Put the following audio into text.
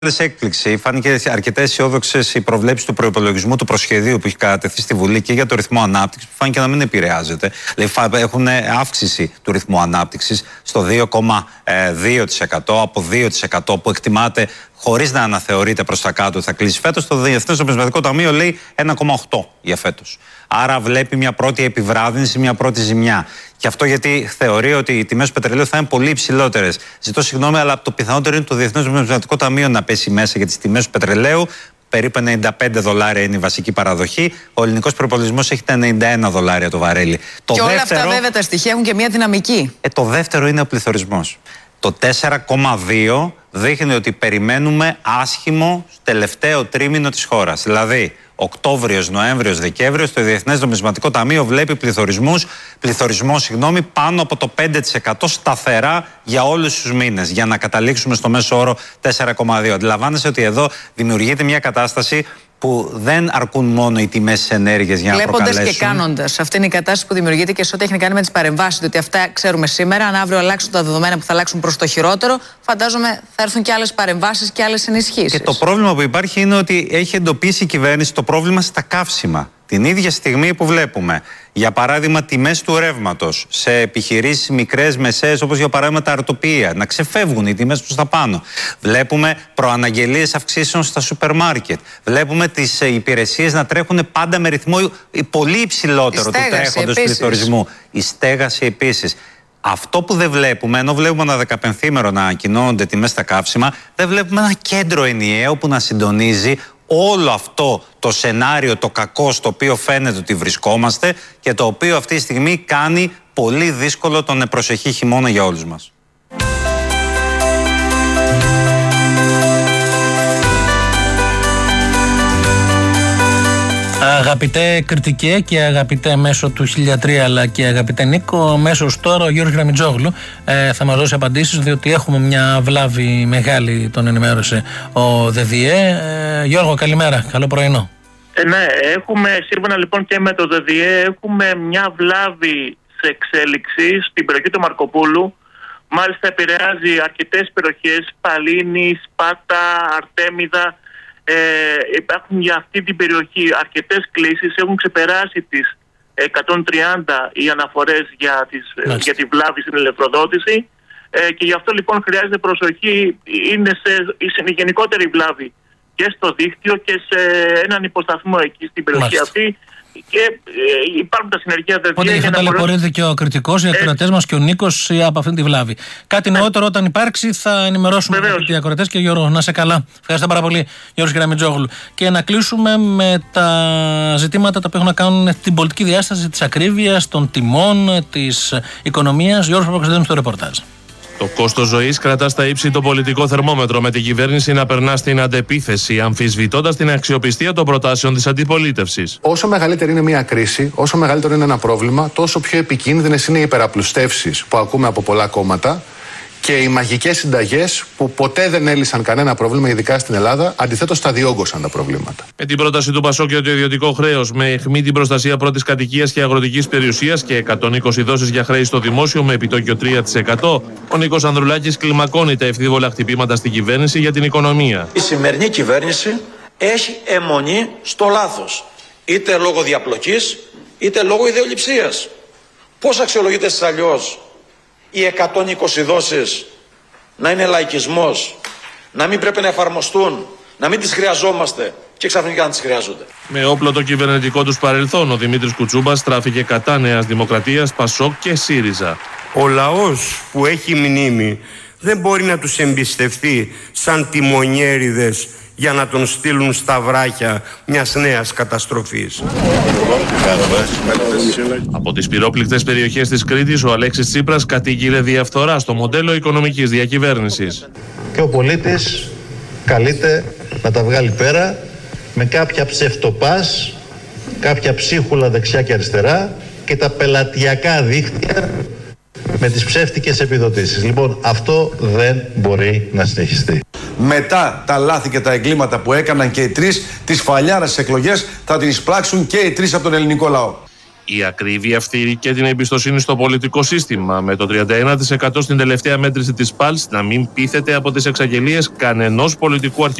Έκπληξη. Φάνηκε αρκετά αισιόδοξες οι προβλέψεις του προϋπολογισμού του προσχεδίου που έχει κατατεθεί στη Βουλή και για το ρυθμό ανάπτυξης, που φάνηκε να μην επηρεάζεται. Δηλαδή, έχουν αύξηση του ρυθμού ανάπτυξης στο 2,2% από 2% που εκτιμάται, χωρίς να αναθεωρείται προς τα κάτω, θα κλείσει φέτος. Το Διεθνές Νομισματικό Ταμείο λέει 1,8 για φέτος. Άρα βλέπει μια πρώτη επιβράδυνση, μια πρώτη ζημιά. Και αυτό γιατί θεωρεί ότι οι τιμές του πετρελαίου θα είναι πολύ υψηλότερες. Ζητώ συγγνώμη, αλλά το πιθανότερο είναι το Διεθνές Νομισματικό Ταμείο να πέσει μέσα για τις τιμές του πετρελαίου. Περίπου $95 είναι η βασική παραδοχή. Ο ελληνικός προϋπολογισμός έχει τα $91 το βαρέλι. Και όλα αυτά βέβαια τα στοιχεία έχουν και μια δυναμική. Το δεύτερο είναι ο πληθωρισμός. Το 4,2 δείχνει ότι περιμένουμε άσχημο τελευταίο τρίμηνο της χώρας. Δηλαδή, Οκτώβριος, Νοέμβριος, Δεκέμβριος, το Διεθνές Νομισματικό Ταμείο βλέπει πληθωρισμό πάνω από το 5% σταθερά για όλους τους μήνες, για να καταλήξουμε στο μέσο όρο 4,2. Αντιλαμβάνεσαι ότι εδώ δημιουργείται μια κατάσταση που δεν αρκούν μόνο οι τιμές της ενέργειας για να προκαλέσουν. Βλέποντας και κάνοντας. Αυτή είναι η κατάσταση που δημιουργείται και σε ό,τι έχει να κάνει με τις παρεμβάσεις. Διότι αυτά ξέρουμε σήμερα. Αν αύριο αλλάξουν τα δεδομένα που θα αλλάξουν προς το χειρότερο, φαντάζομαι θα έρθουν και άλλες παρεμβάσεις και άλλες ενισχύσεις. Και το πρόβλημα που υπάρχει είναι ότι έχει εντοπίσει η κυβέρνηση το πρόβλημα στα καύσιμα. Την ίδια στιγμή που βλέπουμε, για παράδειγμα, τιμές του ρεύματος σε επιχειρήσεις μικρές, μεσαίες, όπως για παράδειγμα τα αρτοπία, να ξεφεύγουν οι τιμές προς τα πάνω. Βλέπουμε προαναγγελίες αυξήσεων στα σούπερ μάρκετ. Βλέπουμε τις υπηρεσίες να τρέχουν πάντα με ρυθμό πολύ υψηλότερο του τρέχοντος πληθωρισμού. Η στέγαση επίσης. Αυτό που δεν βλέπουμε, ενώ βλέπουμε ένα 15ήμερο να ανακοινώνονται τιμές στα καύσιμα, δεν βλέπουμε ένα κέντρο ενιαίο που να συντονίζει όλο αυτό το σενάριο, το κακό στο οποίο φαίνεται ότι βρισκόμαστε και το οποίο αυτή τη στιγμή κάνει πολύ δύσκολο τον προσεχή χειμώνα για όλους μας. Αγαπητέ Κριτικέ και αγαπητέ μέσω του 1003 αλλά και αγαπητέ Νίκο, μέσω τώρα ο Γιώργος Γραμμιτζόγλου θα μας δώσει απαντήσεις, διότι έχουμε μια βλάβη μεγάλη, τον ενημέρωσε ο ΔΔΕ. Γιώργο, καλημέρα, καλό πρωινό. Ναι, έχουμε σύμφωνα λοιπόν και με το ΔΔΕ, έχουμε μια βλάβη σε εξέλιξη στην περιοχή του Μαρκοπούλου. Μάλιστα επηρεάζει αρκετές περιοχές, Παλίνη, Σπάτα, Αρτέμιδα. Υπάρχουν για αυτή την περιοχή αρκετές κλήσεις, έχουν ξεπεράσει τις 130 οι αναφορές για τη βλάβη στην ηλεκτροδότηση και γι' αυτό λοιπόν χρειάζεται προσοχή. Είναι σε γενικότερη βλάβη και στο δίκτυο και σε έναν υποσταθμό εκεί στην περιοχή αυτή. Και υπάρχουν τα συνεργεία ΔΔΕ. Οπότε θα ταλαιπωρείται και ο κριτικός, οι ακροατές μας και ο Νίκος από αυτήν τη βλάβη. Κάτι νεότερο όταν υπάρξει θα ενημερώσουμε οι ακροατές. Και Γιώργο, να είσαι καλά. Ευχαριστώ πάρα πολύ, Γιώργος Γραμμιτζόγλου. Και να κλείσουμε με τα ζητήματα τα οποία έχουν να κάνουν την πολιτική διάσταση της ακρίβειας, των τιμών, της οικονομίας. Γιώργος Παπακοσταντίνου στο ρεπορτάζ. Το κόστος ζωής κρατά στα ύψη το πολιτικό θερμόμετρο, με την κυβέρνηση να περνά στην αντεπίθεση, αμφισβητώντας την αξιοπιστία των προτάσεων της αντιπολίτευσης. Όσο μεγαλύτερη είναι μια κρίση, όσο μεγαλύτερο είναι ένα πρόβλημα, τόσο πιο επικίνδυνες είναι οι υπεραπλουστεύσεις που ακούμε από πολλά κόμματα και οι μαγικές συνταγές που ποτέ δεν έλυσαν κανένα πρόβλημα, ειδικά στην Ελλάδα, αντιθέτως τα διόγκωσαν τα προβλήματα. Με την πρόταση του Πασόκ για το ιδιωτικό χρέος, με αιχμή την προστασία πρώτης κατοικίας και αγροτικής περιουσίας και 120 δόσεις για χρέη στο δημόσιο με επιτόκιο 3%, ο Νίκος Ανδρουλάκης κλιμακώνει τα ευθύβολα χτυπήματα στην κυβέρνηση για την οικονομία. Η σημερινή κυβέρνηση έχει αιμονή στο λάθος, είτε λόγω διαπλοκής, είτε λόγω ιδεολειψίας. Πώς αξιολογείται αλλιώς οι 120 δόσεις να είναι λαϊκισμός, να μην πρέπει να εφαρμοστούν, να μην τις χρειαζόμαστε και ξαφνικά να τις χρειάζονται? Με όπλο το κυβερνητικό τους παρελθόν, ο Δημήτρης Κουτσούμπας στράφηκε κατά Νέας Δημοκρατίας, Πασόκ και ΣΥΡΙΖΑ. Ο λαός που έχει μνήμη δεν μπορεί να τους εμπιστευτεί σαν τιμονιέριδες για να τον στείλουν στα βράχια μιας νέας καταστροφής. Από τις πυρόπληκτες περιοχές της Κρήτης, ο Αλέξης Τσίπρας κατήγγειλε διαφθορά στο μοντέλο οικονομικής διακυβέρνησης. Και ο πολίτης καλείται να τα βγάλει πέρα με κάποια ψευτοπάς, κάποια ψίχουλα δεξιά και αριστερά και τα πελατειακά δίκτυα με τις ψεύτικες επιδοτήσεις. Λοιπόν, αυτό δεν μπορεί να συνεχιστεί. Μετά τα λάθη και τα εγκλήματα που έκαναν και οι τρεις, τις φαλιάρας στις εκλογές θα την εισπράξουν και οι τρεις από τον ελληνικό λαό. Η ακρίβεια φθείρει και την εμπιστοσύνη στο πολιτικό σύστημα, με το 31% στην τελευταία μέτρηση της ΠΑΛΣ να μην πείθεται από τις εξαγγελίες κανενός πολιτικού αρχηγού